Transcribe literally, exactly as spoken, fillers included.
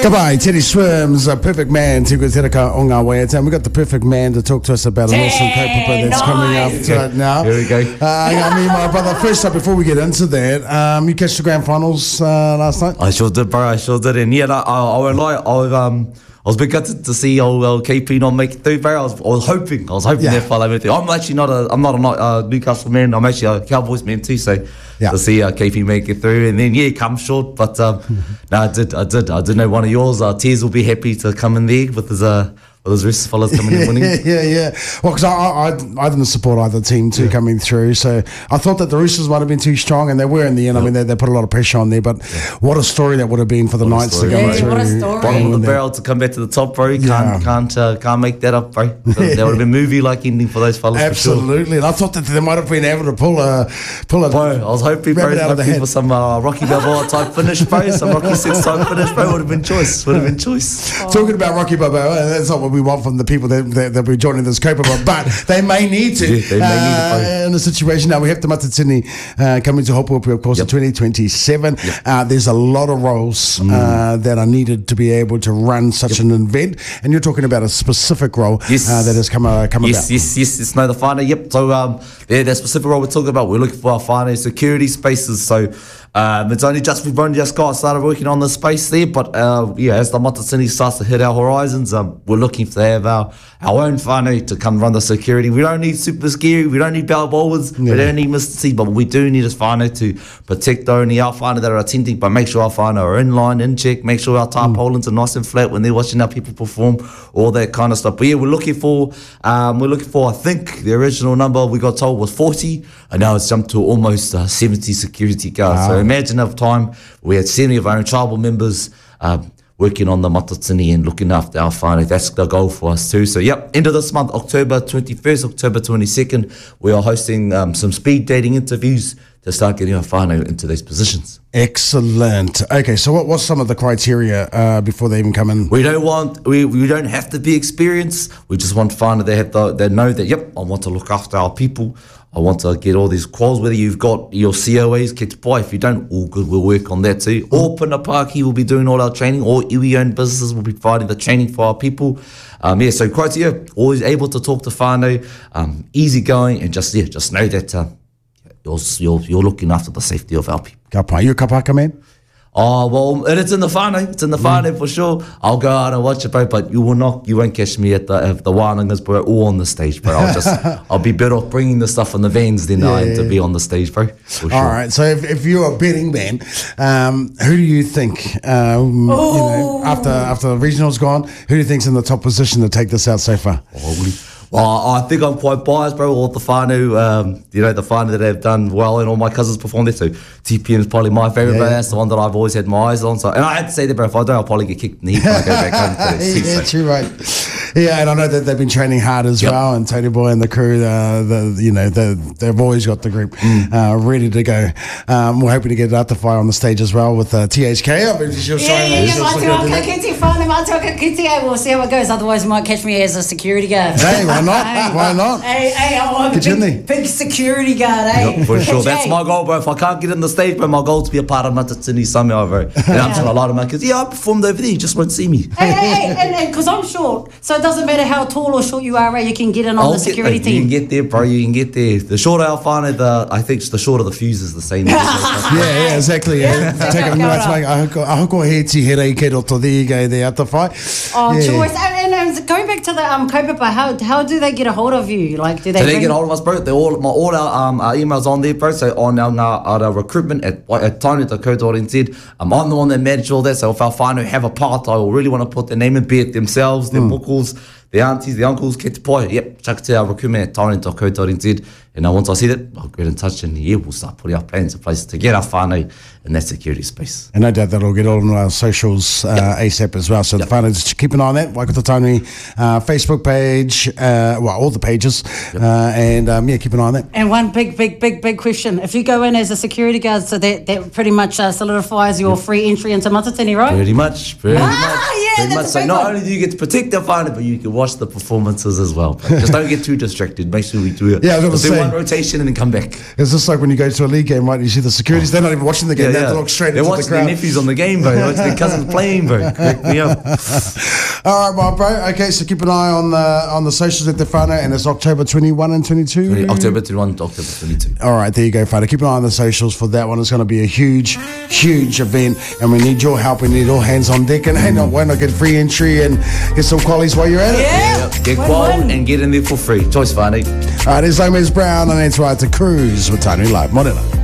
Goodbye, Teddy Swims, a perfect man. Te Teraka o ngā wea. And we've got the perfect man to talk to us about an awesome kaupapa that's coming up right now. Here we go. Uh, I mean, my brother, first up, before we get into that, um, you catch the grand finals uh, last night? I sure did, bro. I sure did. And yeah, I, I, I won't lie. I, um, I was a bit gutted to see old uh, K P not make it through, bro. I was, I was hoping. I was hoping Yeah. they'd follow everything. I'm actually not a, I'm not a uh, Newcastle man. I'm actually a Cowboys man too. So Yeah. to see uh, K P make it through, and then yeah, come short. But um, no, I did, I did, I did know one of yours. Uh, Tears will be happy to come in there with his uh, with his rest fellas coming in winning. yeah, yeah. Well, because I, I, I didn't support either team too Yeah. coming through, so I thought that the Roosters might have been too strong, and they were in the end. I mean, they, they put a lot of pressure on there, but what a story that would have been for the What a Knights to story. go Yeah, through. what a story. Bottom of And the then- barrel to come back to the top, bro. Can't Yeah. can't uh, can't make that up, bro. That would have been movie like ending for those fellas. For sure. Absolutely, and I thought that they might have been able to pull a pull a. Bro, I was hoping, bro, Rabbit out of the hoping hat. for some uh, Rocky Balboa type finish, bro. Some Rocky Six type finish, bro. Would have been choice. Would have been choice. Talking about Rocky Balboa, that's not what we want from the people that that, that we're joining this kaupapa, but they may need to. Yeah, they may need it, uh, bro. in a situation now. We have the Matatini uh, coming to Hopuopu, of course, Yep. in twenty twenty-seven. Yep. Uh, there's a lot of roles uh, that are needed to be able to run such an event, and you're talking about a specific role Yes. uh, that has come uh, come Yes, about. yes, yes, yes. No, the whānau, yep. So, um, yeah, that specific role we're talking about, we're looking for our whānau security spaces. So, um, it's only just we've only just got started working on the space there, but uh, yeah, as the Matatini starts to hit our horizons, um, we're looking to have our, our own whānau to come run the security. We don't need super scary, we don't need Balboas, we Yeah. don't need Mister C, but we do need a whānau to protect only our whānau that are attending, but make sure our whānau are in line, in check, make sure our tarpaulins are nice and flat when they're watching our people perform, all that kind of stuff. But yeah, we're looking for, um, we're looking for, I think the original number we got told was forty, and now it's jumped to almost uh, seventy security guards. Wow. So imagine a time we had seventy of our own tribal members um, working on the Matatini and looking after our whānau. That's the goal for us too. So yep, end of this month, October twenty-first, October twenty-second, we are hosting um, some speed dating interviews to start getting our whānau into those positions. Excellent. Okay, so what what's some of the criteria uh, before they even come in? We don't want, we, we don't have to be experienced. We just want whānau that have the, that know that, yep, I want to look after our people. I want to get all these quals, whether you've got your C O As, Kete Pai, if you don't, all good, we'll work on that too. Or Punapaki will be doing all our training, or iwi-owned businesses will be providing the training for our people. Um, yeah, so criteria, always able to talk to whānau, um, easygoing, and just, yeah, just know that uh, you're, you're, you're looking after the safety of our people. Ka pai, you a kapaka man? Oh, well, and it's in the whānau. It's in the whānau for sure. I'll go out and watch it, bro, but you will not, you won't catch me at the at the wānangas, bro, or on the stage, bro. I'll just, I'll be better off bringing the stuff in the vans than I am to be on the stage, bro. For sure. All right, so if, if you're a betting man, um, who do you think, um, you know, after after the regional's gone, who do you think's in the top position to take this out so far? Holy. Well, I think I'm quite biased, bro. All the whānau, um, you know, the whānau that have done well, and all my cousins performed there. So T P M is probably my favourite, Yeah, but yeah. that's the one that I've always had my eyes on. So, and I had to say that, bro. If I don't, I'll probably get kicked in the head when I go back home to the seat. Yeah, So. true, right. Yeah, and I know that they've been training hard as Yep. well, and Tony Boy and the crew, uh, the you know, the, they've always got the group uh, ready to go. Um, we're hoping to get Atawhai on the stage as well with uh, T H K. I mean, she'll Yeah, shine yeah, those. yeah, She'll I look feel good, like didn't Kiti whānau, I talk a kiti, eh, we'll see how it goes. Otherwise, you might catch me as a security guard. it? Hey, why not? Why not? Hey, hey, I'm a Get you in big, there. big security guard, eh? Yep, for sure. That's Jay. my goal, bro. If I can't get in the stage, bro, my goal is to be a part of Matatini somehow, bro. And I'm telling a lot of my kids, yeah, I performed over there, you just won't see me. Hey, hey, hey, and because I'm short, so it doesn't matter how tall or short you are, eh, you can get in on I'll the get security there. You can team. get there, bro. You can get there. The shorter our whānau, the I think the shorter the fuse is the same. Yeah, yeah, exactly. Yeah. Yeah. Take it Kia right ora. back. Ahoko ahoko he ti here i ke roto there you go there Atawhai. Oh, Yeah. choice. And, and, and going back to the um, kaupapa, how, how do they get a hold of you? Like, do they So they ring- get hold of us, bro. They all my all our um our emails on there, bro. So on our our, our recruitment at at tiny dot co dot n z. Um, I'm the one that manages all that. So if our whānau have a part, I will really want to put their name and be it themselves, their buckles, their aunties, their uncles, Kete Pai. Yep, chuck it to our recruitment at tiny dot co dot n z. And now once I see that, I'll get in touch and yeah, we'll start putting our plans in place to get our whānau in that security space. And no doubt that'll get on our socials uh, ASAP as well. So Yep. the whānau, just keep an eye on that. Waikato Tainui uh, Facebook page, uh, well, all the pages. Yep. Uh, and um, yeah, keep an eye on that. And one big, big, big, big question. If you go in as a security guard, so that, that pretty much uh, solidifies your free entry into Matatini, right? Pretty much, pretty Ah, much. yeah, Pretty much. that's a So big not one. only do you get to protect the whānau, but you can watch the performances as well. But just don't get too distracted. Make sure we do it. Yeah, I was gonna Let's do say. one rotation and then come back. It's just like when you go to a league game, right? You see the securities, they're not even watching the game. they have to look straight They're into the watching their crowd. nephews on the game, bro. They're watching their cousins playing, bro. Correct me up. All right, my bro. Okay, so keep an eye on the on the socials at the whānau, and it's October twenty-one and twenty-two. October twenty-first to October twenty-second. All right, there you go, whānau. Keep an eye on the socials for that one. It's going to be a huge, huge event, and we need your help. We need all hands on deck. And hey, no, why not get free entry and get some qualies while you're at it? Yeah. Get Win, qual win. and get in there for free. Choice, whānau. All right, there's Lomez Brown, and it's right to Cruise with Tanu Live. Morena.